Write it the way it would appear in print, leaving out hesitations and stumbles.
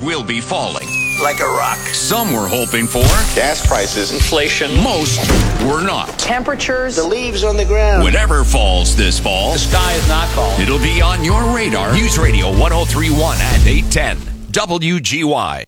will be falling. Like a rock. Some were hoping for Gas prices. Inflation. most were not. Temperatures. The leaves on the ground. Whatever falls this fall, The sky is not falling. it'll be on your radar. News Radio 103.1 and 810 WGY.